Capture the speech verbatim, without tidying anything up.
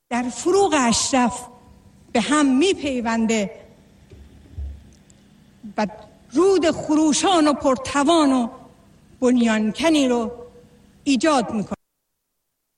در فروغ اشرف به هم میپیونده و رود خروشان و پرتوان و بنیانکنی رو ایجاد میکنه.